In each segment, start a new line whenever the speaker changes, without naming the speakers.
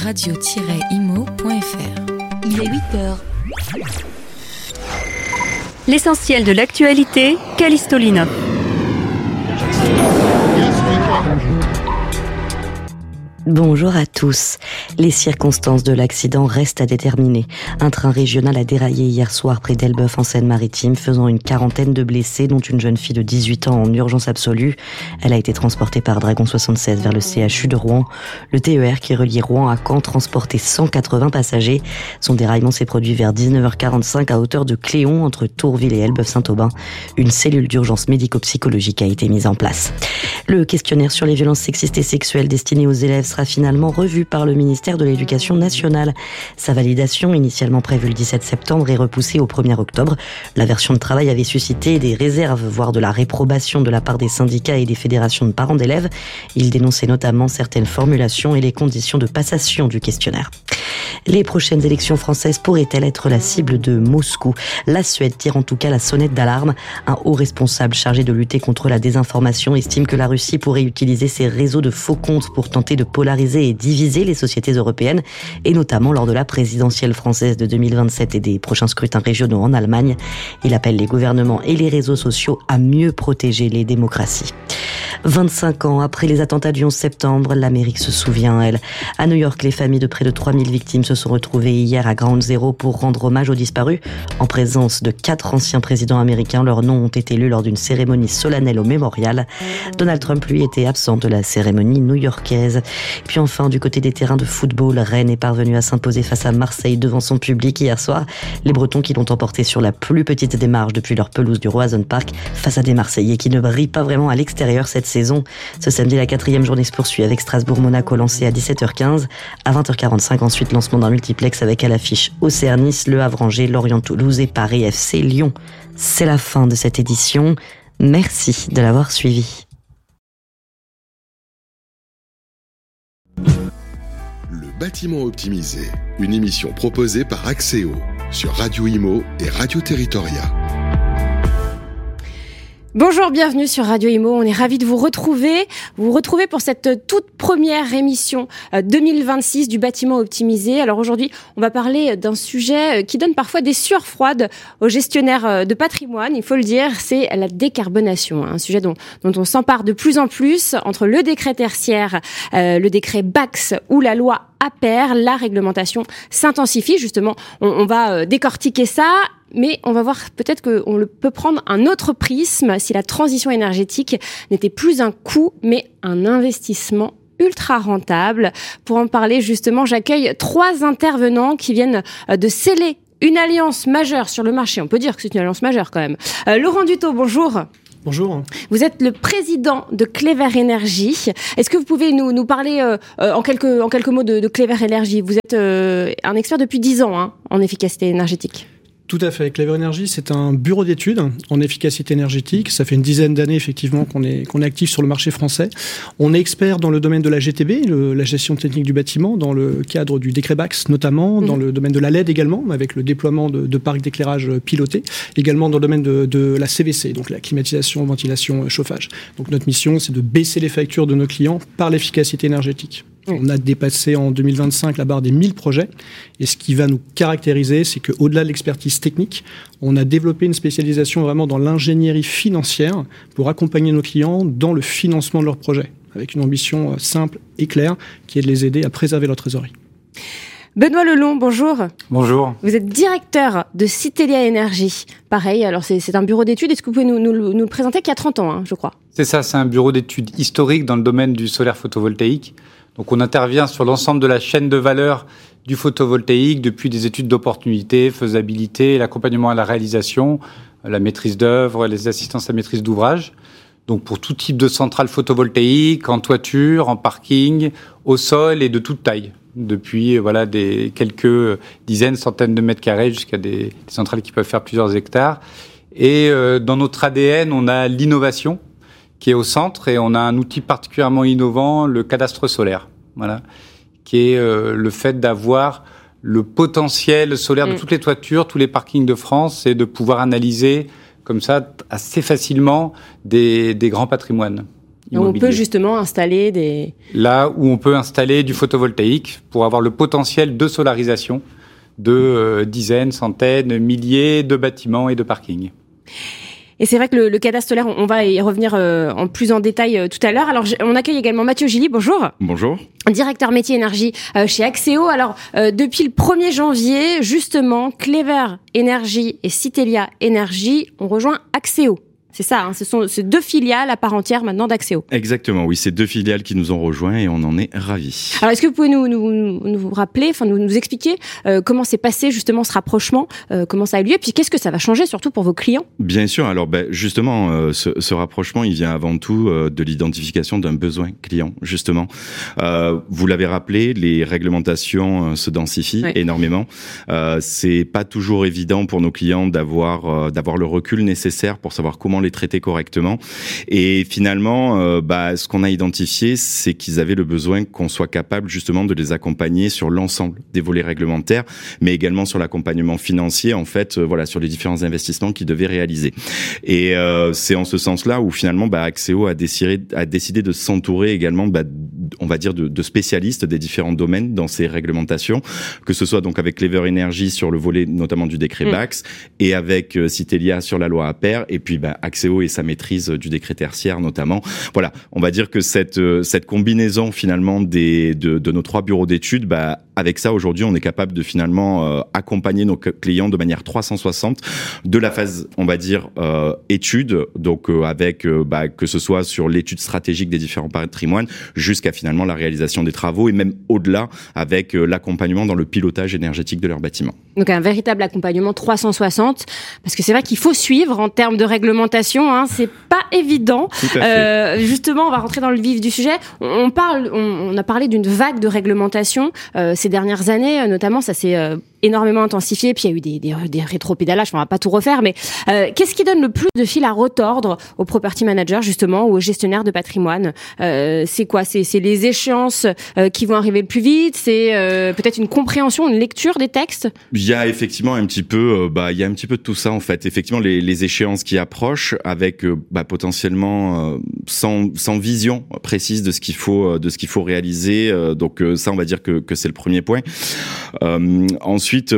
radio-imo.fr. Il est 8h.
L'essentiel de l'actualité, Callisto Linop.
Bonjour à tous. Les circonstances de l'accident restent à déterminer. Un train régional a déraillé hier soir près d'Elbeuf en Seine-Maritime, faisant une quarantaine de blessés, dont une jeune fille de 18 ans en urgence absolue. Elle a été transportée par Dragon 76 vers le CHU de Rouen. Le TER qui relie Rouen à Caen transportait 180 passagers. Son déraillement s'est produit vers 19h45 à hauteur de Cléon, entre Tourville et Elbeuf-Saint-Aubin. Une cellule d'urgence médico-psychologique a été mise en place. Le questionnaire sur les violences sexistes et sexuelles destiné aux élèves sera finalement revu par le ministère de l'Éducation nationale. Sa validation, initialement prévue le 17 septembre, est repoussée au 1er octobre. La version de travail avait suscité des réserves, voire de la réprobation de la part des syndicats et des fédérations de parents d'élèves. Il dénonçait notamment certaines formulations et les conditions de passation du questionnaire. Les prochaines élections françaises pourraient-elles être la cible de Moscou ? La Suède tire en tout cas la sonnette d'alarme. Un haut responsable chargé de lutter contre la désinformation estime que la Russie pourrait utiliser ses réseaux de faux comptes pour tenter de polariser et diviser les sociétés européennes, et notamment lors de la présidentielle française de 2027 et des prochains scrutins régionaux en Allemagne. Il appelle les gouvernements et les réseaux sociaux à mieux protéger les démocraties. 25 ans après les attentats du 11 septembre, l'Amérique se souvient, elle. À New York, les familles de près de 3000 victimes se sont retrouvées hier à Ground Zero pour rendre hommage aux disparus. En présence de 4 anciens présidents américains, leurs noms ont été lus lors d'une cérémonie solennelle au mémorial. Donald Trump, lui, était absent de la cérémonie new-yorkaise. Puis enfin, du côté des terrains de football, Rennes est parvenu à s'imposer face à Marseille devant son public hier soir. Les Bretons qui l'ont emporté sur la plus petite démarche depuis leur pelouse du Roazhon Park face à des Marseillais qui ne brillent pas vraiment à l'extérieur cette saison. Ce samedi, la 4e journée se poursuit avec Strasbourg-Monaco lancé à 17h15. À 20h45, ensuite, lancement d'un multiplex avec à l'affiche Auxerre-Nice, Le Havre-Angers, Lorient-Toulouse et Paris FC Lyon. C'est la fin de cette édition. Merci de l'avoir suivi.
Le bâtiment optimisé, une émission proposée par Axéo sur Radio Imo et Radio Territoria.
Bonjour, bienvenue sur Radio Imo. On est ravis de vous retrouver pour cette toute première émission 2026 du bâtiment optimisé. Alors aujourd'hui, on va parler d'un sujet qui donne parfois des sueurs froides aux gestionnaires de patrimoine. Il faut le dire, c'est la décarbonation. Un sujet dont on s'empare de plus en plus entre le décret tertiaire, le décret BACS ou la loi APER. La réglementation s'intensifie. Justement, on va décortiquer ça. Mais on va voir peut-être qu'on peut prendre un autre prisme si la transition énergétique n'était plus un coût, mais un investissement ultra rentable. Pour en parler justement, j'accueille 3 intervenants qui viennent de sceller une alliance majeure sur le marché. On peut dire que c'est une alliance majeure quand même. Laurent Dutot, bonjour.
Bonjour.
Vous êtes le président de Clever Energy. Est-ce que vous pouvez nous parler en quelques mots de Clever Energy ? Vous êtes un expert depuis 10 ans en efficacité énergétique.
Tout à fait. Clever Energy, c'est un bureau d'études en efficacité énergétique. Ça fait une dizaine d'années, effectivement, qu'on est actif sur le marché français. On est expert dans le domaine de la GTB, la gestion technique du bâtiment, dans le cadre du décret BACS notamment, dans le domaine de la LED également, avec le déploiement de parcs d'éclairage pilotés, également dans le domaine de la CVC, donc la climatisation, ventilation, chauffage. Donc notre mission, c'est de baisser les factures de nos clients par l'efficacité énergétique. On a dépassé en 2025 la barre des 1000 projets. Et ce qui va nous caractériser, c'est qu'au-delà de l'expertise technique, on a développé une spécialisation vraiment dans l'ingénierie financière pour accompagner nos clients dans le financement de leurs projets, avec une ambition simple et claire qui est de les aider à préserver leur trésorerie.
Benoît Lelon, bonjour.
Bonjour.
Vous êtes directeur de Citelia Énergie. Pareil, alors c'est un bureau d'études. Est-ce que vous pouvez nous le présenter qui a 30 ans, je crois ?
C'est ça, c'est un bureau d'études historique dans le domaine du solaire photovoltaïque. Donc on intervient sur l'ensemble de la chaîne de valeur du photovoltaïque, depuis des études d'opportunité, faisabilité, l'accompagnement à la réalisation, la maîtrise d'œuvre, les assistances à maîtrise d'ouvrage. Donc pour tout type de centrale photovoltaïque, en toiture, en parking, au sol et de toute taille. Depuis des quelques dizaines, centaines de mètres carrés jusqu'à des centrales qui peuvent faire plusieurs hectares. Et dans notre ADN, on a l'innovation qui est au centre, et on a un outil particulièrement innovant, le cadastre solaire, qui est le fait d'avoir le potentiel solaire de toutes les toitures, tous les parkings de France, et de pouvoir analyser comme ça assez facilement des grands patrimoines. immobilier.
On peut justement installer des...
Là où on peut installer du photovoltaïque pour avoir le potentiel de solarisation de dizaines, centaines, milliers de bâtiments et de parkings.
Et c'est vrai que le cadastre solaire, on va y revenir en plus en détail tout à l'heure. Alors, on accueille également Mathieu Gilly. Bonjour.
Bonjour.
Directeur métier énergie chez Axéo. Alors, depuis le 1er janvier, justement, Clever Energy et Citelia Energy ont rejoint Axéo. C'est ça, ce sont ces 2 filiales à part entière maintenant d'Axéo.
Exactement, oui, c'est 2 filiales qui nous ont rejoints et on en est ravis.
Alors, est-ce que vous pouvez nous rappeler, nous expliquer comment s'est passé justement ce rapprochement, comment ça a eu lieu, et puis qu'est-ce que ça va changer surtout pour vos clients ?
Bien sûr, alors justement, ce rapprochement, il vient avant tout de l'identification d'un besoin client, justement. Vous l'avez rappelé, les réglementations se densifient énormément. C'est pas toujours évident pour nos clients d'avoir le recul nécessaire pour savoir comment les traiter correctement. Et finalement, ce qu'on a identifié, c'est qu'ils avaient le besoin qu'on soit capable justement de les accompagner sur l'ensemble des volets réglementaires, mais également sur l'accompagnement financier, en fait, sur les différents investissements qu'ils devaient réaliser. Et c'est en ce sens-là où finalement, Axéo a décidé de s'entourer également, on va dire, de spécialistes des différents domaines dans ces réglementations, que ce soit donc avec Clever Energy sur le volet notamment du décret BACS et avec Citelia sur la loi APER, et puis Axéo et sa maîtrise du décret tertiaire notamment. Voilà, on va dire que cette combinaison finalement de nos 3 bureaux d'études, avec ça aujourd'hui on est capable de finalement accompagner nos clients de manière 360 de la phase, on va dire, étude, donc avec que ce soit sur l'étude stratégique des différents patrimoines jusqu'à finalement la réalisation des travaux et même au-delà avec l'accompagnement dans le pilotage énergétique de leurs bâtiments.
Donc un véritable accompagnement 360, parce que c'est vrai qu'il faut suivre en termes de réglementation, c'est pas évident.
Tout à fait.
Justement, on va rentrer dans le vif du sujet. On a parlé d'une vague de réglementation ces dernières années, notamment ça s'est énormément intensifié, puis il y a eu des rétropédalages, on va pas tout refaire, mais qu'est-ce qui donne le plus de fil à retordre aux property managers justement ou aux gestionnaires de patrimoine ? C'est quoi ? C'est les échéances qui vont arriver le plus vite ? C'est peut-être une compréhension, une lecture des textes ?
Il y a effectivement un petit peu, il y a un petit peu de tout ça en fait. Effectivement, les échéances qui approchent avec potentiellement sans vision précise de ce qu'il faut réaliser. Donc ça, on va dire que c'est le premier point. Ensuite,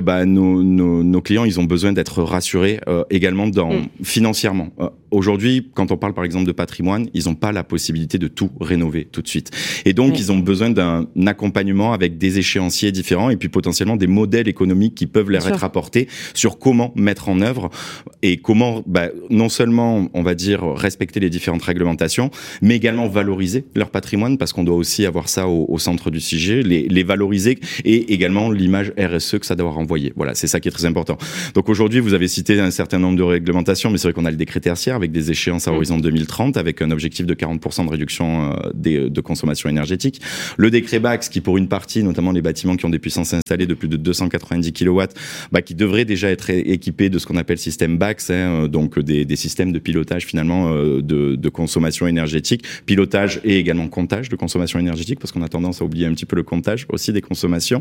nos clients, ils ont besoin d'être rassurés également financièrement. Aujourd'hui, quand on parle par exemple de patrimoine, ils n'ont pas la possibilité de tout rénover tout de suite. Et donc, ils ont besoin d'un accompagnement avec des échéanciers différents et puis potentiellement des modèles économiques qui peuvent leur être apportés sur comment mettre en œuvre et comment non seulement, on va dire, respecter les différentes réglementations, mais également valoriser leur patrimoine parce qu'on doit aussi avoir ça au centre du sujet, les valoriser et également l'image RSE que ça doit renvoyer. Voilà, c'est ça qui est très important. Donc aujourd'hui, vous avez cité un certain nombre de réglementations, mais c'est vrai qu'on a le décret tertiaire avec des échéances à horizon 2030, avec un objectif de 40% de réduction de consommation énergétique. Le décret BACS, qui pour une partie, notamment les bâtiments qui ont des puissances installées de plus de 290 kW, qui devraient déjà être équipés de ce qu'on appelle système BACS, donc des systèmes de pilotage finalement de consommation énergétique, pilotage et également comptage de consommation énergétique, parce qu'on a tendance à oublier un petit peu le comptage aussi des consommations,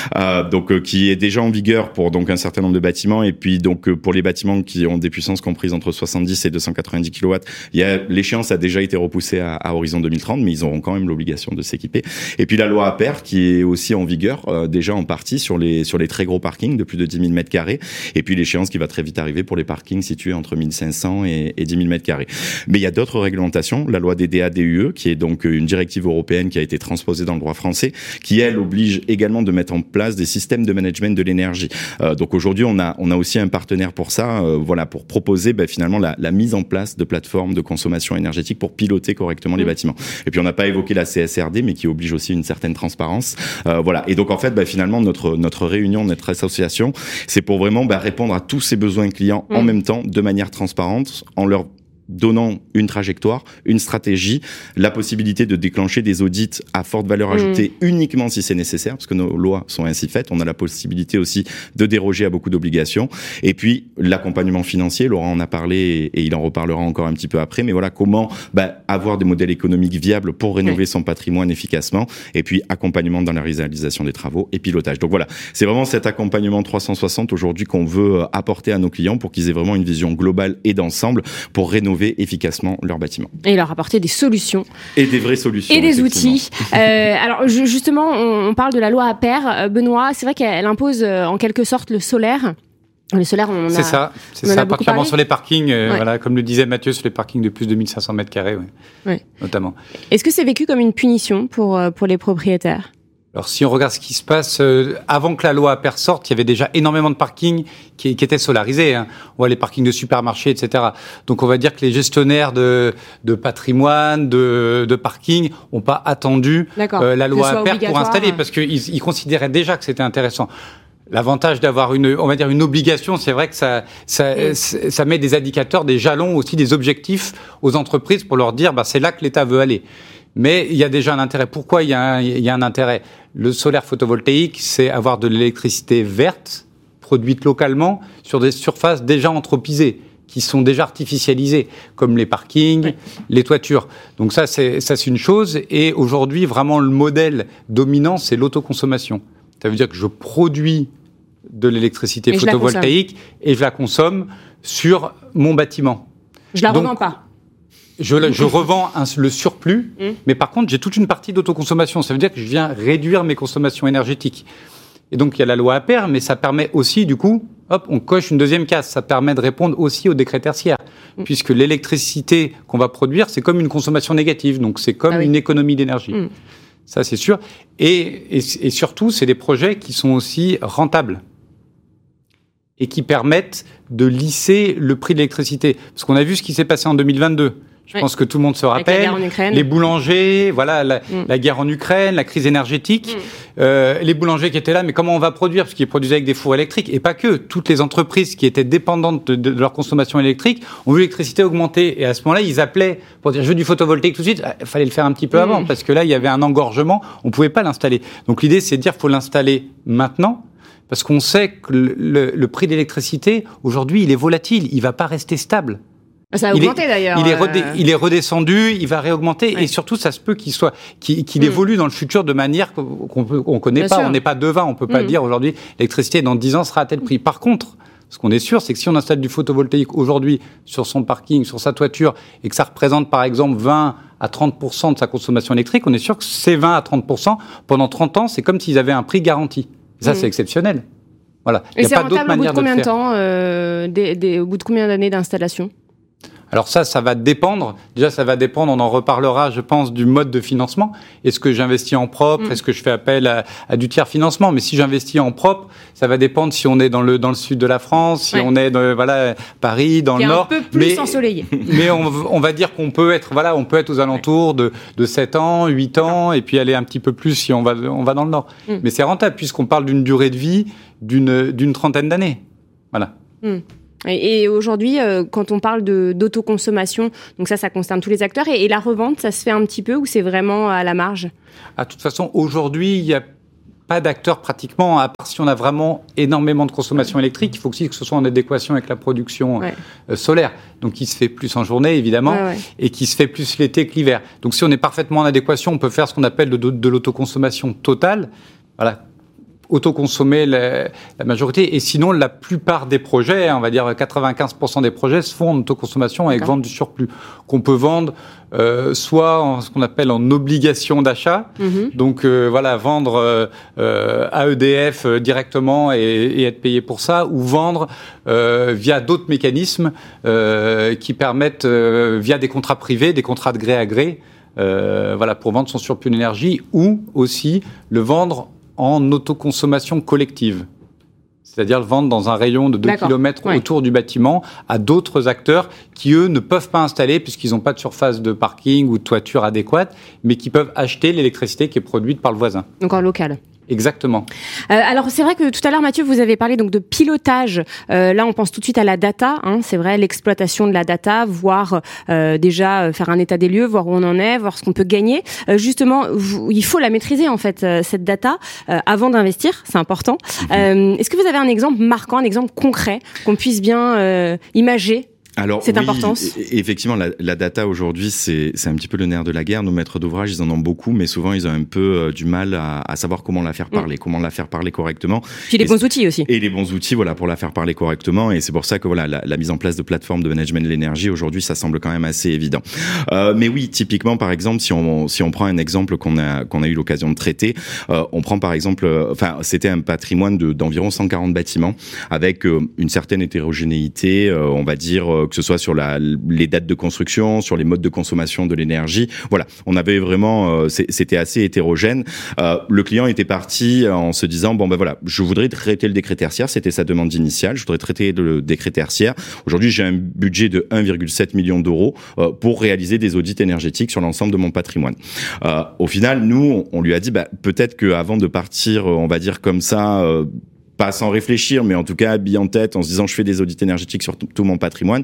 donc qui est déjà en vigueur pour donc un certain nombre de bâtiments, et puis donc pour les bâtiments qui ont des puissances comprises entre 70 et 290 kW, l'échéance a déjà été repoussée à horizon 2030, mais ils auront quand même l'obligation de s'équiper. Et puis la loi APER qui est aussi en vigueur déjà en partie sur les très gros parkings de plus de 10 000 m², et puis l'échéance qui va très vite arriver pour les parkings situés entre 1500 et 10 000 m². Mais il y a d'autres réglementations, la loi DDA-DUE qui est donc une directive européenne qui a été transposée dans le droit français, qui elle oblige également de mettre en place des systèmes de management de l'énergie. Donc aujourd'hui on a aussi un partenaire pour ça, pour proposer finalement la mise en place de plateformes de consommation énergétique pour piloter correctement les bâtiments. Et puis on n'a pas évoqué la CSRD, mais qui oblige aussi une certaine transparence. Et donc en fait, finalement notre réunion, notre association, c'est pour vraiment répondre à tous ces besoins clients en même temps, de manière transparente, en leur donnant une trajectoire, une stratégie, la possibilité de déclencher des audits à forte valeur ajoutée uniquement si c'est nécessaire, parce que nos lois sont ainsi faites. On a la possibilité aussi de déroger à beaucoup d'obligations. Et puis, l'accompagnement financier, Laurent en a parlé et il en reparlera encore un petit peu après, mais voilà, comment avoir des modèles économiques viables pour rénover son patrimoine efficacement, et puis accompagnement dans la réalisation des travaux et pilotage. Donc voilà, c'est vraiment cet accompagnement 360 aujourd'hui qu'on veut apporter à nos clients pour qu'ils aient vraiment une vision globale et d'ensemble pour rénover rénover efficacement leur bâtiment.
Et leur apporter des solutions.
Et des vraies solutions.
Et des outils. Alors justement, on parle de la loi Aper. Benoît, c'est vrai qu'elle impose en quelque sorte le solaire. Le solaire,
c'est ça, particulièrement sur les parkings, voilà, comme le disait Mathieu, sur les parkings de plus de 1500 mètres carrés, notamment.
Est-ce que c'est vécu comme une punition pour les propriétaires ?
Alors, si on regarde ce qui se passe, avant que la loi Aper sorte, il y avait déjà énormément de parkings qui étaient solarisés. On voit les parkings de supermarchés, etc. Donc, on va dire que les gestionnaires de patrimoine, de parking, n'ont pas attendu la loi Aper pour installer, parce qu'ils considéraient déjà que c'était intéressant. L'avantage d'avoir une obligation, c'est vrai que ça met des indicateurs, des jalons aussi, des objectifs aux entreprises pour leur dire, c'est là que l'État veut aller. Mais il y a déjà un intérêt. Pourquoi il y a un intérêt ? Le solaire photovoltaïque, c'est avoir de l'électricité verte, produite localement, sur des surfaces déjà anthropisées, qui sont déjà artificialisées, comme les parkings, les toitures. Donc ça, c'est une chose. Et aujourd'hui, vraiment, le modèle dominant, c'est l'autoconsommation. Ça veut dire que je produis de l'électricité photovoltaïque et je la consomme sur mon bâtiment.
Je la revends pas.
Je revends le surplus, mais par contre, j'ai toute une partie d'autoconsommation. Ça veut dire que je viens réduire mes consommations énergétiques. Et donc, il y a la loi Aper, mais ça permet aussi, du coup, on coche une deuxième case. Ça permet de répondre aussi au décret tertiaire, puisque l'électricité qu'on va produire, c'est comme une consommation négative. Donc, c'est comme une économie d'énergie. Ça, c'est sûr. Et surtout, c'est des projets qui sont aussi rentables et qui permettent de lisser le prix de l'électricité. Parce qu'on a vu ce qui s'est passé en 2022. Je pense que tout le monde se rappelle. Les boulangers, la guerre en Ukraine, la crise énergétique. Les boulangers qui étaient là, mais comment on va produire ? Parce qu'ils produisaient avec des fours électriques. Et pas que. Toutes les entreprises qui étaient dépendantes de leur consommation électrique ont vu l'électricité augmenter. Et à ce moment-là, ils appelaient pour dire « je veux du photovoltaïque tout de suite ». Il fallait le faire un petit peu avant, parce que là, il y avait un engorgement. On ne pouvait pas l'installer. Donc l'idée, c'est de dire qu'il faut l'installer maintenant. Parce qu'on sait que le prix de l'électricité, aujourd'hui, il est volatile. Il ne va pas rester stable.
Ça a augmenté d'ailleurs.
Il est redescendu, il va réaugmenter, et surtout ça se peut qu'il évolue dans le futur de manière qu'on connaît pas. On n'est pas devin, on peut pas dire aujourd'hui l'électricité dans 10 ans sera à tel prix. Par contre, ce qu'on est sûr, c'est que si on installe du photovoltaïque aujourd'hui sur son parking, sur sa toiture, et que ça représente par exemple 20 à 30% de sa consommation électrique, on est sûr que ces 20 à 30%, pendant 30 ans, c'est comme s'ils avaient un prix garanti. Et ça, c'est exceptionnel. Voilà.
Et c'est rentable au bout de combien de temps, au bout de combien d'années d'installation ?
Alors ça va dépendre. Déjà, ça va dépendre, on en reparlera, je pense, du mode de financement. Est-ce que j'investis en propre ? Est-ce que je fais appel à du tiers financement ? Mais si j'investis en propre, ça va dépendre si on est dans le sud de la France, si on est Paris, dans le nord.
Un peu plus ensoleillé.
Mais on va dire qu'on peut être aux alentours de 7 ans, 8 ans, et puis aller un petit peu plus si on va dans le nord. Mais c'est rentable puisqu'on parle d'une durée de vie d'une trentaine d'années. Voilà.
Et aujourd'hui, quand on parle d'autoconsommation, donc ça concerne tous les acteurs, et la revente, ça se fait un petit peu ou c'est vraiment à la marge ?
De toute façon, aujourd'hui, il n'y a pas d'acteurs pratiquement, à part si on a vraiment énormément de consommation électrique. Il faut aussi que ce soit en adéquation avec la production solaire. Donc, qui se fait plus en journée, évidemment, et qui se fait plus l'été que l'hiver. Donc, si on est parfaitement en adéquation, on peut faire ce qu'on appelle de l'autoconsommation totale. Voilà. Autoconsommer la majorité. Et sinon, la plupart des projets, on va dire 95% des projets, se font en autoconsommation avec vente du surplus, qu'on peut vendre soit ce qu'on appelle en obligation d'achat, donc vendre à EDF directement et être payé pour ça, ou vendre via d'autres mécanismes qui permettent, via des contrats privés, des contrats de gré à gré, pour vendre son surplus d'énergie, ou aussi le vendre en autoconsommation collective. C'est-à-dire le vendre dans un rayon de 2 km autour du bâtiment à d'autres acteurs qui, eux, ne peuvent pas installer puisqu'ils n'ont pas de surface de parking ou de toiture adéquate, mais qui peuvent acheter l'électricité qui est produite par le voisin. Donc en local. Exactement.
Alors c'est vrai que tout à l'heure, Mathieu, vous avez parlé donc de pilotage. Là, on pense tout de suite à la data. C'est vrai, l'exploitation de la data, voir déjà faire un état des lieux, voir où on en est, voir ce qu'on peut gagner. Justement, il faut la maîtriser en fait cette data avant d'investir. C'est important. Est-ce que vous avez un exemple marquant, un exemple concret qu'on puisse bien imager
Alors,
cette importance.
Effectivement, la data aujourd'hui, c'est un petit peu le nerf de la guerre. Nos maîtres d'ouvrage, ils en ont beaucoup, mais souvent, ils ont un peu du mal à savoir comment la faire parler, comment la faire parler correctement.
Puis les bons outils aussi.
Et les bons outils, voilà, pour la faire parler correctement. Et c'est pour ça que voilà, la mise en place de plateformes de management de l'énergie, aujourd'hui, ça semble quand même assez évident. Mais oui, typiquement, par exemple, si on prend un exemple qu'on a eu l'occasion de traiter, on prend par exemple, c'était un patrimoine d'environ 140 bâtiments avec une certaine hétérogénéité, on va dire, que ce soit sur les dates de construction, sur les modes de consommation de l'énergie. Voilà, on avait vraiment, c'était assez hétérogène. Le client était parti en se disant, bon ben voilà, je voudrais traiter le décret tertiaire, c'était sa demande initiale, je voudrais traiter le décret tertiaire. Aujourd'hui, j'ai un budget de 1,7 million d'euros pour réaliser des audits énergétiques sur l'ensemble de mon patrimoine. Au final, nous, on lui a dit, peut-être qu'avant de partir, on va dire comme ça, pas sans réfléchir, mais en tout cas habillé en tête, en se disant je fais des audits énergétiques sur tout mon patrimoine,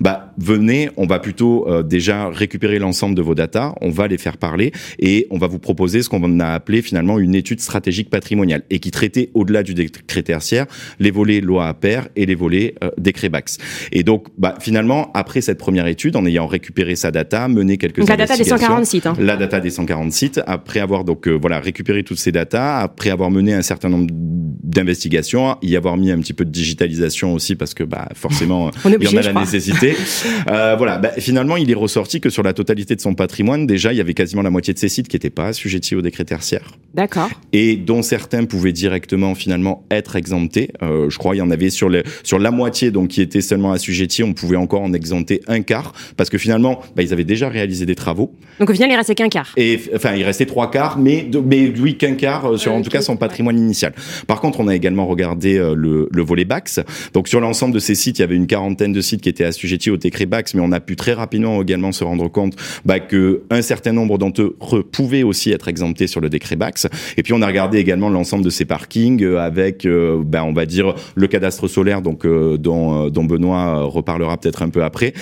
venez, on va plutôt déjà récupérer l'ensemble de vos datas, on va les faire parler et on va vous proposer ce qu'on a appelé finalement une étude stratégique patrimoniale et qui traitait au-delà du décret tertiaire les volets loi APER et les volets décret BAX. Et donc finalement, après cette première étude, en ayant récupéré sa data, mené quelques investigations...
La data des 140 sites.
La data des 140 sites, après avoir récupéré toutes ces datas, après avoir mené un certain nombre d'investigations, y avoir mis un petit peu de digitalisation aussi parce que forcément il y en a la nécessité. Finalement, il est ressorti que sur la totalité de son patrimoine, déjà il y avait quasiment la moitié de ces sites qui n'étaient pas assujettis au décret tertiaire.
D'accord.
Et dont certains pouvaient directement finalement être exemptés. Je crois il y en avait sur la moitié donc qui étaient seulement assujettis, on pouvait encore en exempter un quart parce que finalement ils avaient déjà réalisé des travaux.
Donc au final il restait qu'un quart.
Et il restait 3 quarts, mais oui qu'un quart sur en tout cas son patrimoine initial. Par contre, on a également regardé le volet BAX. Donc sur l'ensemble de ces sites, il y avait une quarantaine de sites qui étaient assujettis au décret BAX, mais on a pu très rapidement également se rendre compte que un certain nombre d'entre eux pouvaient aussi être exemptés sur le décret BAX. Et puis on a regardé également l'ensemble de ces parkings avec, on va dire, le cadastre solaire, donc dont Benoît reparlera peut-être un peu après.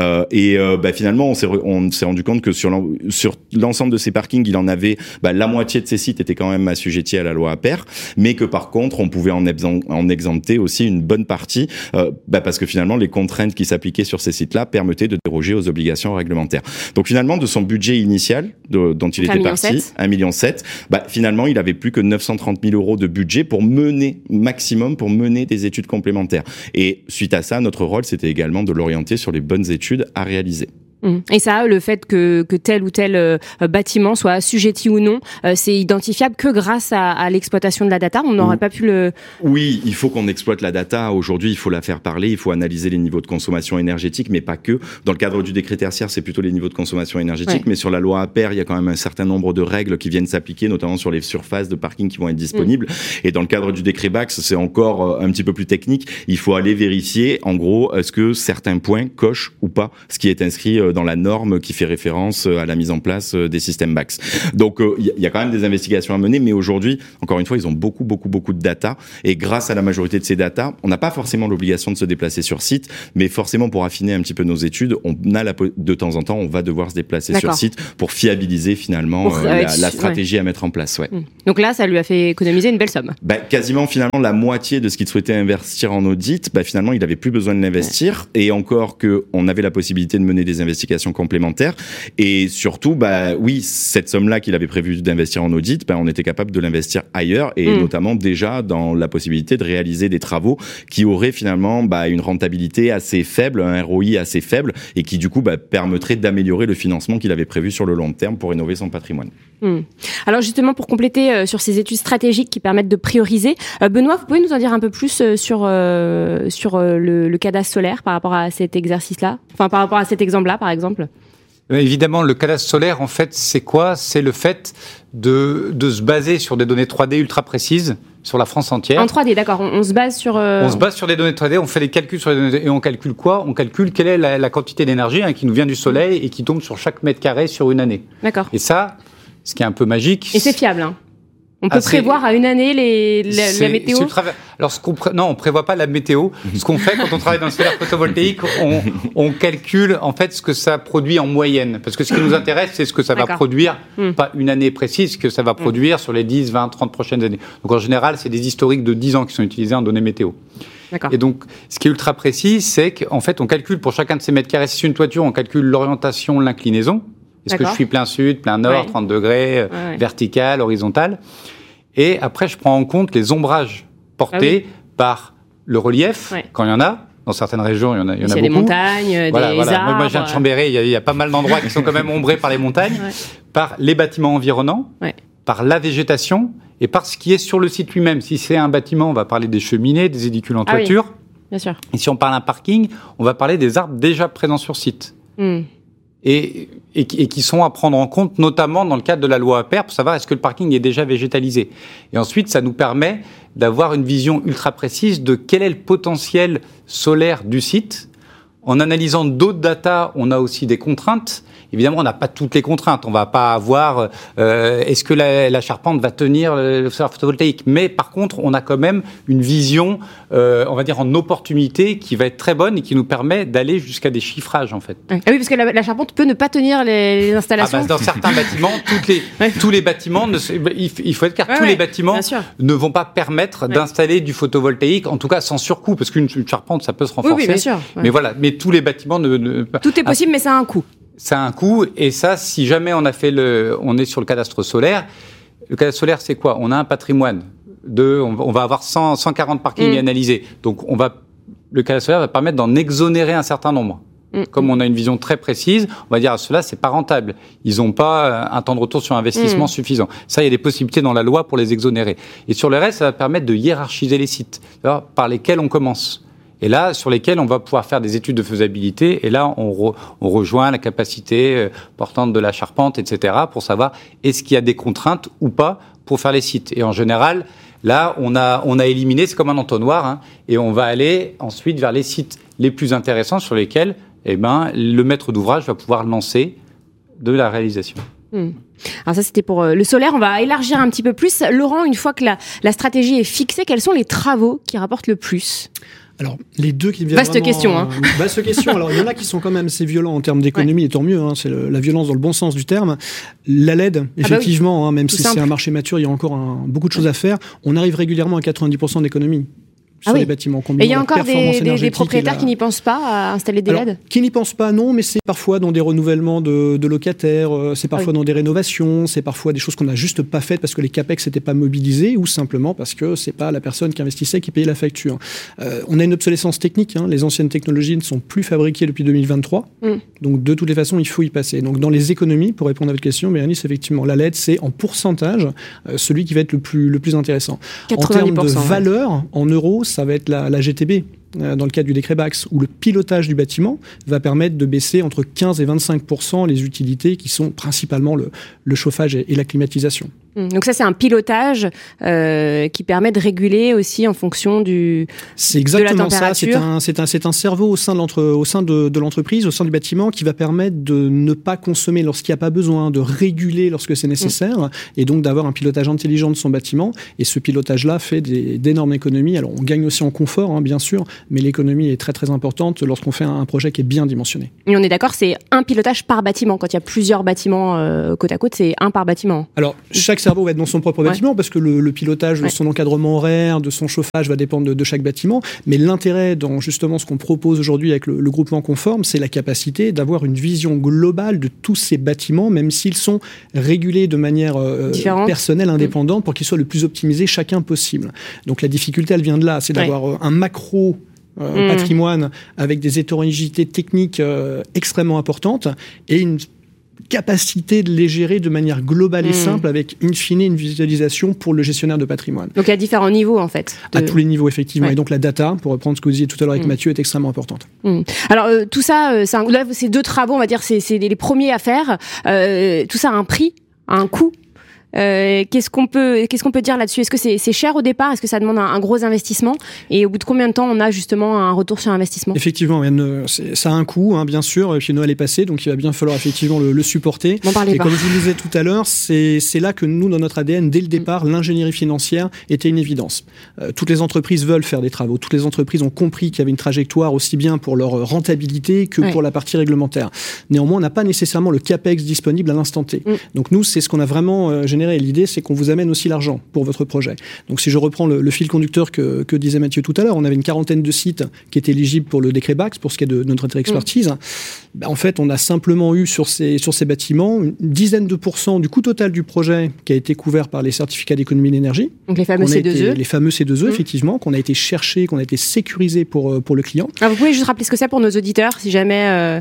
Finalement, on s'est rendu compte que sur l'ensemble de ces parkings, il en avait la moitié de ces sites étaient quand même assujettis à la loi APER, mais que par contre, on pouvait en exempter aussi une bonne partie, parce que finalement, les contraintes qui s'appliquaient sur ces sites-là permettaient de déroger aux obligations réglementaires. Donc finalement, de son budget initial, dont il était parti, 1,7 million, finalement, il avait plus que 930 000 euros de budget pour mener des études complémentaires. Et suite à ça, notre rôle, c'était également de l'orienter sur les bonnes études à réaliser.
Et ça, le fait que tel ou tel bâtiment soit assujetti ou non, c'est identifiable que grâce à l'exploitation de la data. On n'aurait pas pu le...
Oui, il faut qu'on exploite la data. Aujourd'hui, il faut la faire parler, il faut analyser les niveaux de consommation énergétique, mais pas que. Dans le cadre du décret tertiaire, c'est plutôt les niveaux de consommation énergétique, mais sur la loi APER, il y a quand même un certain nombre de règles qui viennent s'appliquer, notamment sur les surfaces de parking qui vont être disponibles. Et dans le cadre du décret BAX, c'est encore un petit peu plus technique. Il faut aller vérifier, en gros, est-ce que certains points cochent ou pas ce qui est inscrit dans la norme qui fait référence à la mise en place des systèmes BAX. Donc il y a quand même des investigations à mener, mais aujourd'hui, encore une fois, ils ont beaucoup de data, et grâce à la majorité de ces data, on n'a pas forcément l'obligation de se déplacer sur site, mais forcément pour affiner un petit peu nos études, de temps en temps, on va devoir se déplacer sur site pour fiabiliser finalement la stratégie à mettre en place. Ouais.
Donc là, ça lui a fait économiser une belle somme.
Quasiment finalement la moitié de ce qu'il souhaitait investir en audit, finalement il n'avait plus besoin de l'investir, et encore qu'on avait la possibilité de mener des investigations complémentaires, et surtout oui, cette somme-là qu'il avait prévu d'investir en audit, on était capable de l'investir ailleurs, et notamment déjà dans la possibilité de réaliser des travaux qui auraient finalement une rentabilité assez faible, un ROI assez faible, et qui du coup permettrait d'améliorer le financement qu'il avait prévu sur le long terme pour rénover son patrimoine.
Alors justement, pour compléter sur ces études stratégiques qui permettent de prioriser, Benoît, vous pouvez nous en dire un peu plus sur le cadastre solaire par rapport à cet exercice-là, par rapport à cet exemple-là, par exemple?
Évidemment, le cadastre solaire, en fait, c'est quoi ? C'est le fait de se baser sur des données 3D ultra précises sur la France entière.
En 3D, d'accord. On se base sur...
On se base sur des données 3D, on fait des calculs sur les données, et on calcule quoi ? On calcule quelle est la quantité d'énergie qui nous vient du soleil et qui tombe sur chaque mètre carré sur une année.
D'accord.
Et ça, ce qui est un peu magique...
Et c'est fiable, On peut prévoir à une année la météo.
Alors, non, on prévoit pas la météo. Ce qu'on fait quand on travaille dans le solaire photovoltaïque, on calcule en fait ce que ça produit en moyenne. Parce que ce qui nous intéresse, c'est ce que ça va produire, pas une année précise, ce que ça va produire sur les 10, 20, 30 prochaines années. Donc en général, c'est des historiques de 10 ans qui sont utilisés en données météo.
D'accord.
Et donc, ce qui est ultra précis, c'est qu'en fait, on calcule pour chacun de ces mètres carrés, si c'est une toiture, on calcule l'orientation, l'inclinaison. Est-ce que je suis plein sud, plein nord, 30 degrés, vertical, horizontal. Et après, je prends en compte les ombrages portés par le relief, quand il y en a. Dans certaines régions, il y en a beaucoup. Il y a
des montagnes, des arbres.
Moi, je viens de Chambéry, il y a pas mal d'endroits qui sont quand même ombrés par les montagnes, par les bâtiments environnants, par la végétation et par ce qui est sur le site lui-même. Si c'est un bâtiment, on va parler des cheminées, des édicules en toiture.
Oui. Bien sûr.
Et si on parle d'un parking, on va parler des arbres déjà présents sur site. Et qui sont à prendre en compte, notamment dans le cadre de la loi APER, pour savoir est-ce que le parking est déjà végétalisé. Et ensuite, ça nous permet d'avoir une vision ultra précise de quel est le potentiel solaire du site. En analysant d'autres datas, on a aussi des contraintes. Évidemment, on n'a pas toutes les contraintes. On ne va pas avoir est-ce que la charpente va tenir le solaire photovoltaïque. Mais par contre, on a quand même une vision, on va dire, en opportunité qui va être très bonne et qui nous permet d'aller jusqu'à des chiffrages, en fait.
Ah oui, parce que la charpente peut ne pas tenir les installations.
Dans certains bâtiments, tous les bâtiments, il faut être clair, tous les bâtiments ne vont pas permettre d'installer du photovoltaïque, en tout cas sans surcoût, parce qu'une charpente, ça peut se renforcer.
Oui, bien sûr.
Mais voilà, mais tous les bâtiments
Tout est possible, mais ça a un coût.
Ça a un coût, et ça, si jamais on est sur le cadastre solaire, le cadastre solaire, c'est quoi ? On a un patrimoine on va avoir 140 parkings analysés. Donc, le cadastre solaire va permettre d'en exonérer un certain nombre. Comme on a une vision très précise, on va dire à ceux-là, c'est pas rentable. Ils n'ont pas un temps de retour sur investissement suffisant. Ça, il y a des possibilités dans la loi pour les exonérer. Et sur le reste, ça va permettre de hiérarchiser les sites, par lesquels on commence. Et là, sur lesquels on va pouvoir faire des études de faisabilité. Et là, on rejoint la capacité portante de la charpente, etc., pour savoir est-ce qu'il y a des contraintes ou pas pour faire les sites. Et en général, là, on a éliminé, c'est comme un entonnoir, et on va aller ensuite vers les sites les plus intéressants sur lesquels, le maître d'ouvrage va pouvoir lancer de la réalisation.
Alors ça, c'était pour le solaire. On va élargir un petit peu plus. Laurent, une fois que la stratégie est fixée, quels sont les travaux qui rapportent le plus ?
Alors, les deux qui viennent
Vaste question.
Vaste question. Alors, il y en a qui sont quand même assez violents en termes d'économie, et tant mieux, c'est la violence dans le bon sens du terme. La LED, effectivement, même si c'est un marché mature, il y a encore beaucoup de choses à faire. On arrive régulièrement à 90% d'économie. Sur les bâtiments.
Et il y a encore des propriétaires qui n'y pensent pas à installer des LED ?
Qui n'y pensent pas, non, mais c'est parfois dans des renouvellements de locataires, c'est parfois dans des rénovations, c'est parfois des choses qu'on n'a juste pas faites parce que les capex n'étaient pas mobilisés ou simplement parce que c'est pas la personne qui investissait qui payait la facture. On a une obsolescence technique, les anciennes technologies ne sont plus fabriquées depuis 2023, donc de toutes les façons, il faut y passer. Donc dans les économies, pour répondre à votre question, Bérénice, effectivement, la LED, c'est en pourcentage celui qui va être le plus intéressant.
90%,
en termes de valeur, en euros, ça va être la GTB, dans le cadre du décret Bax, où le pilotage du bâtiment va permettre de baisser entre 15 et 25% les utilités qui sont principalement le chauffage et la climatisation.
Donc ça, c'est un pilotage qui permet de réguler aussi en fonction
c'est exactement
de la température.
Ça. C'est un cerveau au sein de l'entreprise, au sein du bâtiment, qui va permettre de ne pas consommer lorsqu'il n'y a pas besoin, de réguler lorsque c'est nécessaire, et donc d'avoir un pilotage intelligent de son bâtiment. Et ce pilotage-là fait d'énormes économies. Alors on gagne aussi en confort, bien sûr, mais l'économie est très très importante lorsqu'on fait un projet qui est bien dimensionné.
Et on est d'accord, c'est un pilotage par bâtiment. Quand il y a plusieurs bâtiments côte à côte, c'est un par bâtiment.
Alors chaque cerveau va être dans son propre bâtiment parce que le pilotage de son encadrement horaire, de son chauffage va dépendre de chaque bâtiment. Mais l'intérêt dans justement ce qu'on propose aujourd'hui avec le groupement conforme, c'est la capacité d'avoir une vision globale de tous ces bâtiments, même s'ils sont régulés de manière personnelle, indépendante, pour qu'ils soient le plus optimisés chacun possible. Donc la difficulté, elle vient de là, c'est d'avoir un macro patrimoine avec des hétérogénéités techniques extrêmement importantes et une capacité de les gérer de manière globale et simple, avec in fine une visualisation pour le gestionnaire de patrimoine.
Donc il y a différents niveaux en fait.
À tous les niveaux, effectivement. Et donc la data, pour reprendre ce que vous disiez tout à l'heure avec Mathieu, est extrêmement importante.
Alors tout ça, ces deux travaux, on va dire, c'est les premiers à faire. Tout ça a un prix, a un coût. Qu'est-ce qu'on peut dire là-dessus? Est-ce que c'est cher au départ? Est-ce que ça demande un gros investissement? Et au bout de combien de temps on a justement un retour sur investissement?
Effectivement, ça a un coût, bien sûr. Et puis Noël est passé, donc il va bien falloir effectivement le supporter.
M'en parlez pas.
Comme je vous le disais tout à l'heure, c'est là que nous, dans notre ADN, dès le départ, l'ingénierie financière était une évidence. Toutes les entreprises veulent faire des travaux. Toutes les entreprises ont compris qu'il y avait une trajectoire aussi bien pour leur rentabilité que pour la partie réglementaire. Néanmoins, on n'a pas nécessairement le CAPEX disponible à l'instant T. Donc nous, c'est ce qu'on a vraiment généré. Et l'idée, c'est qu'on vous amène aussi l'argent pour votre projet. Donc si je reprends le fil conducteur que disait Mathieu tout à l'heure, on avait une quarantaine de sites qui étaient éligibles pour le décret BACS, pour ce qui est de notre expertise. En fait, on a simplement eu sur ces bâtiments une dizaine de pourcents du coût total du projet qui a été couvert par les certificats d'économie d'énergie.
Donc les fameux C2E.
Les fameux C2E, effectivement, qu'on a été cherchés, qu'on a été sécurisés pour le client.
Alors vous pouvez juste rappeler ce que c'est pour nos auditeurs, si jamais...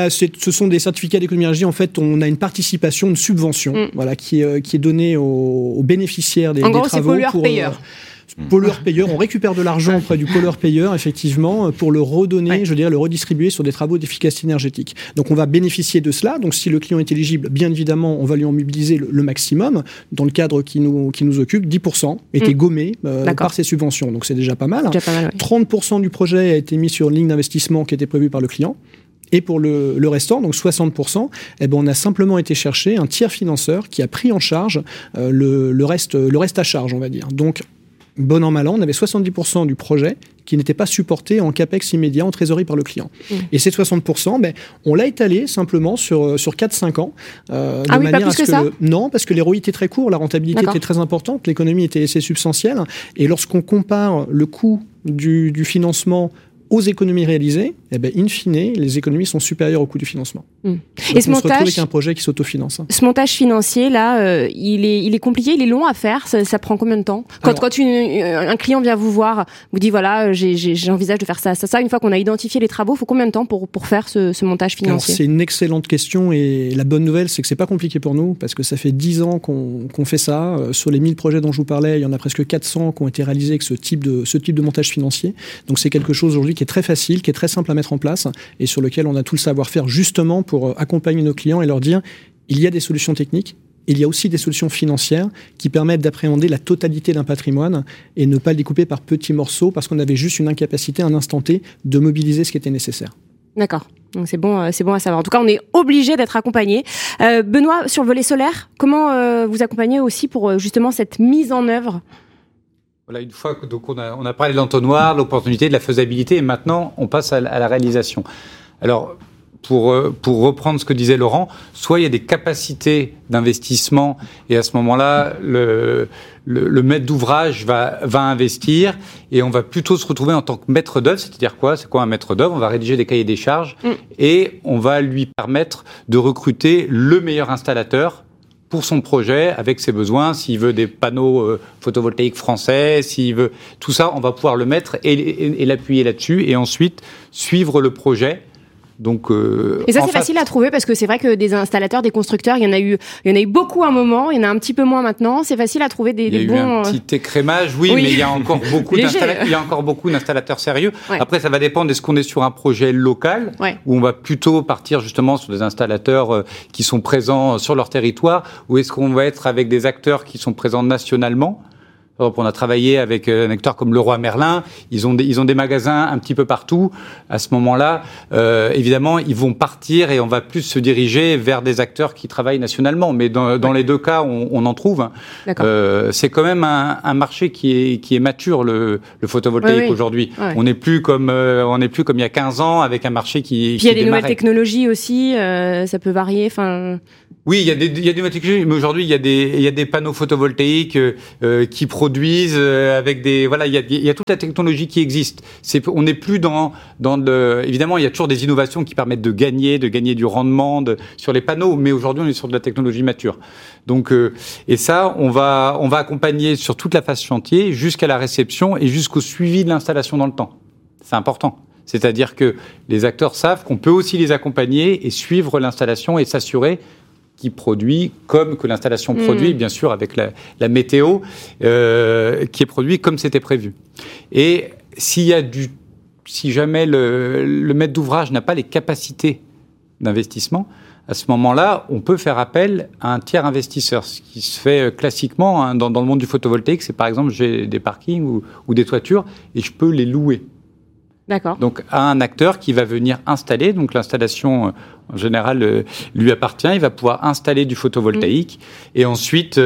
Ce sont des certificats d'économie d'énergie. En fait, on a une participation, une subvention, qui est donnée aux bénéficiaires des travaux.
C'est pollueur-payeur.
Pollueur-payeur, on récupère de l'argent auprès du pollueur-payeur, effectivement, pour le redonner, le redistribuer sur des travaux d'efficacité énergétique. Donc on va bénéficier de cela. Donc si le client est éligible, bien évidemment, on va lui en mobiliser le maximum. Dans le cadre qui nous occupe, 10% étaient gommés par ces subventions. Donc c'est déjà pas mal. 30% du projet a été mis sur une ligne d'investissement qui était prévue par le client. Et pour le restant, donc 60%, on a simplement été chercher un tiers financeur qui a pris en charge le reste à charge, on va dire. Donc, bon an, mal an, on avait 70% du projet qui n'était pas supporté en CAPEX immédiat, en trésorerie par le client. Et ces 60%, on l'a étalé simplement sur 4-5 ans.
Pas plus que ça ?
Non, parce que les ROI étaient très courts, la rentabilité était très importante, l'économie était assez substantielle. Et lorsqu'on compare le coût du financement aux économies réalisées, in fine, les économies sont supérieures au coût du financement. Donc
et ce
on se retrouve avec un projet qui s'autofinance.
Ce montage financier, là, il est compliqué, il est long à faire. Ça prend combien de temps ? Quand un client vient vous voir, vous dit voilà, j'envisage de faire ça. Une fois qu'on a identifié les travaux, il faut combien de temps pour faire ce montage financier ?
Alors, c'est une excellente question et la bonne nouvelle, c'est que c'est pas compliqué pour nous parce que ça fait 10 ans qu'on fait ça. Sur les 1000 projets dont je vous parlais, il y en a presque 400 qui ont été réalisés avec ce type de montage financier. Donc c'est quelque chose aujourd'hui qui est très facile, qui est très simple à mettre en place et sur lequel on a tout le savoir-faire justement pour accompagner nos clients et leur dire il y a des solutions techniques, il y a aussi des solutions financières qui permettent d'appréhender la totalité d'un patrimoine et ne pas le découper par petits morceaux parce qu'on avait juste une incapacité à un instant T de mobiliser ce qui était nécessaire.
D'accord. Donc c'est bon à savoir. En tout cas, on est obligé d'être accompagné. Benoît, sur le volet solaire, comment vous accompagnez aussi pour justement cette mise en œuvre ?
Voilà, une fois donc on a parlé de l'entonnoir, de l'opportunité, de la faisabilité, et maintenant on passe à la réalisation. Alors, pour reprendre ce que disait Laurent, soit il y a des capacités d'investissement, et à ce moment-là, le maître d'ouvrage va investir, et on va plutôt se retrouver en tant que maître d'œuvre. C'est-à-dire quoi ? C'est quoi un maître d'œuvre ? On va rédiger des cahiers des charges, et on va lui permettre de recruter le meilleur installateur pour son projet, avec ses besoins. S'il veut des panneaux photovoltaïques français, s'il veut tout ça, on va pouvoir le mettre et l'appuyer là-dessus, et ensuite suivre le projet. Donc,
et ça, c'est facile à trouver parce que c'est vrai que des installateurs, des constructeurs, il y en a eu beaucoup à un moment, il y en a un petit peu moins maintenant. C'est facile à trouver des bons.
Il y a eu un petit écrémage, oui, mais il y a encore beaucoup d'installateurs sérieux. Ouais. Après, ça va dépendre. Est-ce qu'on est sur un projet local où on va plutôt partir justement sur des installateurs qui sont présents sur leur territoire, ou est-ce qu'on va être avec des acteurs qui sont présents nationalement ? On a travaillé avec un acteur comme Leroy Merlin. Ils ont des magasins un petit peu partout. À ce moment-là, évidemment, ils vont partir et on va plus se diriger vers des acteurs qui travaillent nationalement. Mais dans les deux cas, on en trouve. C'est quand même un marché qui est mature, le photovoltaïque aujourd'hui. Ouais. On n'est plus comme il y a 15 ans avec un marché qui.
Puis il y a des nouvelles technologies aussi. Ça peut varier. Enfin.
Oui, il y a des nouvelles technologies, mais aujourd'hui il y a des panneaux photovoltaïques qui produisent avec des il y a toute la technologie qui existe. On n'est plus dans évidemment il y a toujours des innovations qui permettent de gagner du rendement sur les panneaux, mais aujourd'hui on est sur de la technologie mature. Donc et ça on va accompagner sur toute la phase chantier jusqu'à la réception et jusqu'au suivi de l'installation dans le temps. C'est important. C'est-à-dire que les acteurs savent qu'on peut aussi les accompagner et suivre l'installation et s'assurer qui produit comme que l'installation produit, bien sûr avec la météo, qui est produit comme c'était prévu. Et si jamais le maître d'ouvrage n'a pas les capacités d'investissement, à ce moment-là, on peut faire appel à un tiers investisseur. Ce qui se fait classiquement dans le monde du photovoltaïque, c'est par exemple, j'ai des parkings ou des toitures et je peux les louer.
D'accord.
Donc, à un acteur qui va venir installer, donc l'installation, en général, lui appartient, il va pouvoir installer du photovoltaïque et ensuite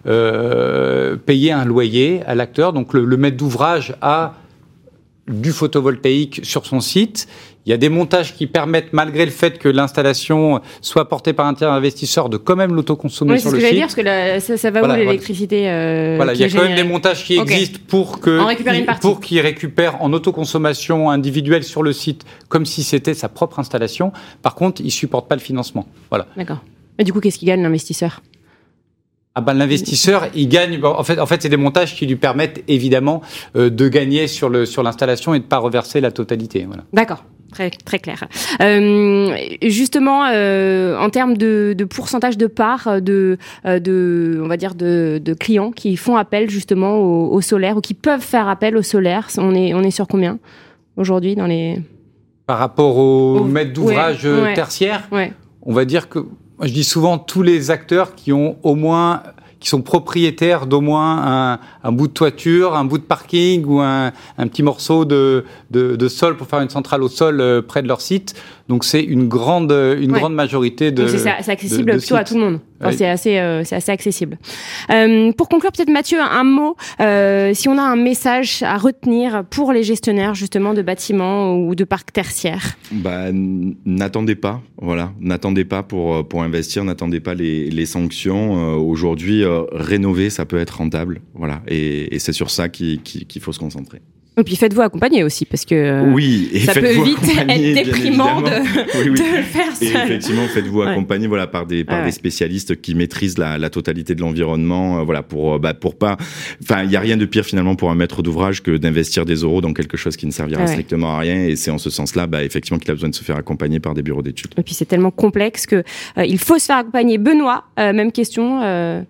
payer un loyer à l'acteur. Donc, le maître d'ouvrage a du photovoltaïque sur son site. Il y a des montages qui permettent, malgré le fait que l'installation soit portée par un tiers investisseur, de quand même l'autoconsommer sur le site.
Oui, c'est ce que j'allais dire, parce que ça va où l'électricité
Voilà, il y a quand même des montages qui existent pour qu'il récupère en autoconsommation individuelle sur le site, comme si c'était sa propre installation. Par contre, il ne supporte pas le financement. Voilà.
D'accord. Et du coup, qu'est-ce qu'il gagne, l'investisseur ?
L'investisseur, il gagne. En fait, c'est des montages qui lui permettent évidemment de gagner sur l'installation et de ne pas reverser la totalité. Voilà.
D'accord. Très, très clair. Justement, en termes de pourcentage de part on va dire de clients qui font appel justement au solaire ou qui peuvent faire appel au solaire, on est sur combien aujourd'hui dans les...
Par rapport aux maîtres d'ouvrage tertiaires, on va dire que, je dis souvent, tous les acteurs qui sont propriétaires d'au moins un bout de toiture, un bout de parking ou un petit morceau de sol pour faire une centrale au sol près de leur site. Donc c'est une grande majorité de. Donc
c'est accessible plutôt à tout le monde. Enfin, c'est assez accessible. Pour conclure, peut-être Mathieu, un mot. Si on a un message à retenir pour les gestionnaires justement de bâtiments ou de parcs tertiaires.
N'attendez pas. Voilà, n'attendez pas pour investir. N'attendez pas les sanctions. Aujourd'hui, rénover, ça peut être rentable. Voilà, et c'est sur ça qu'il faut se concentrer.
Et puis faites-vous accompagner aussi, parce que ça peut vite être déprimant de le faire seul.
Et effectivement, faites-vous accompagner par des spécialistes qui maîtrisent la totalité de l'environnement. Pour pas... Enfin, il n'y a rien de pire finalement pour un maître d'ouvrage que d'investir des euros dans quelque chose qui ne servira strictement à rien. Et c'est en ce sens-là, effectivement, qu'il a besoin de se faire accompagner par des bureaux d'études.
Et puis c'est tellement complexe que il faut se faire accompagner. Benoît, même question.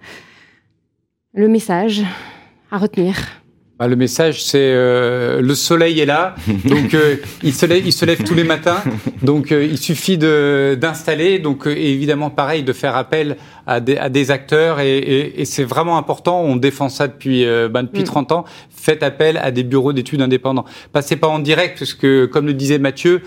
Le message à retenir.
Le message, c'est le soleil est là, donc il se lève tous les matins, donc il suffit d'installer, donc évidemment pareil, de faire appel à des acteurs et c'est vraiment important. On défend ça depuis 30 ans. Faites appel à des bureaux d'études indépendants. Passez pas en direct, parce que comme le disait Mathieu,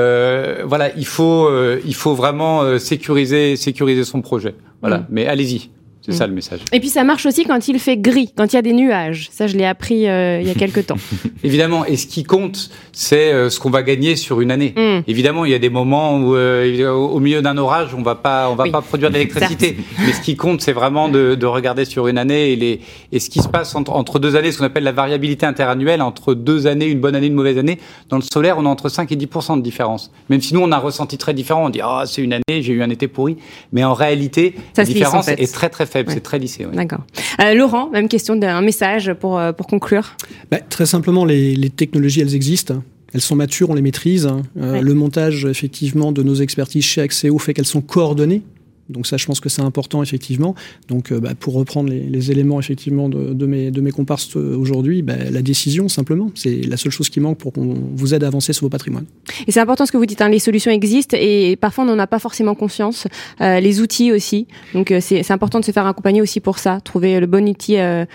il faut vraiment sécuriser son projet. Voilà, mais allez-y. C'est ça le message.
Et puis ça marche aussi quand il fait gris, quand il y a des nuages. Ça, je l'ai appris il y a quelques temps.
Évidemment, et ce qui compte, c'est ce qu'on va gagner sur une année. Évidemment, il y a des moments où, au milieu d'un orage, on va pas produire d'électricité. Mais ce qui compte, c'est vraiment de regarder sur une année et ce qui se passe entre 2 années, ce qu'on appelle la variabilité interannuelle, entre 2 années, une bonne année, une mauvaise année. Dans le solaire, on a entre 5 et 10% de différence. Même si nous, on a un ressenti très différent. On dit, c'est une année, j'ai eu un été pourri. Mais en réalité, la différence est très, très faible. C'est très lissé.
D'accord. Laurent, même question d'un message pour conclure.
Très simplement, les technologies, elles existent. Elles sont matures, on les maîtrise. Le montage, effectivement, de nos expertises chez Axéo fait qu'elles sont coordonnées. Donc ça, je pense que c'est important, effectivement. Donc, pour reprendre les éléments, effectivement, de mes comparses aujourd'hui, la décision, simplement. C'est la seule chose qui manque pour qu'on vous aide à avancer sur vos patrimoines.
Et c'est important ce que vous dites, les solutions existent et parfois on n'en a pas forcément conscience. Les outils aussi. Donc, c'est important de se faire accompagner aussi pour ça. Trouver le bon outil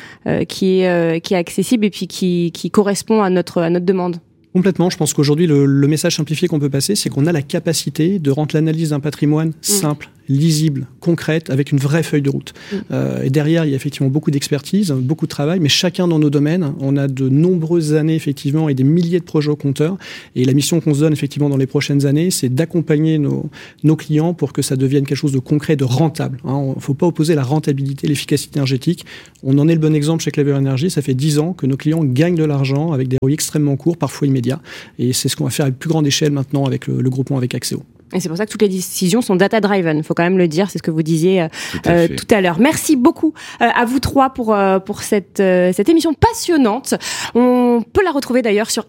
qui est accessible et puis qui correspond à notre demande.
Complètement. Je pense qu'aujourd'hui, le message simplifié qu'on peut passer, c'est qu'on a la capacité de rendre l'analyse d'un patrimoine simple, lisible, concrète, avec une vraie feuille de route. Et derrière, il y a effectivement beaucoup d'expertise, beaucoup de travail, mais chacun dans nos domaines, on a de nombreuses années, effectivement, et des milliers de projets au compteur. Et la mission qu'on se donne, effectivement, dans les prochaines années, c'est d'accompagner nos clients pour que ça devienne quelque chose de concret, de rentable. Il ne faut pas opposer la rentabilité, l'efficacité énergétique. On en est le bon exemple chez Clever Energy. Ça fait 10 ans que nos clients gagnent de l'argent avec des ROI extrêmement courts, parfois immédiats. Et c'est ce qu'on va faire à plus grande échelle maintenant avec le groupement avec Axéo.
Et c'est pour ça que toutes les décisions sont data-driven. Il faut quand même le dire, c'est ce que vous disiez tout à l'heure. Merci beaucoup à vous trois pour cette émission passionnante. On peut la retrouver d'ailleurs sur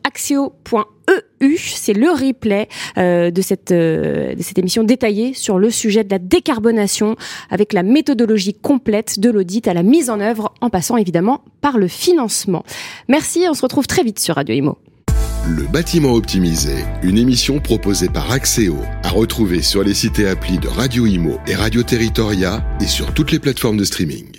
axéo.eu. C'est le replay de cette émission détaillée sur le sujet de la décarbonation avec la méthodologie complète de l'audit à la mise en œuvre en passant évidemment par le financement. Merci, on se retrouve très vite sur Radio Imo.
Le bâtiment optimisé, une émission proposée par Axéo, à retrouver sur les sites et applis de Radio Imo et Radio Territoria et sur toutes les plateformes de streaming.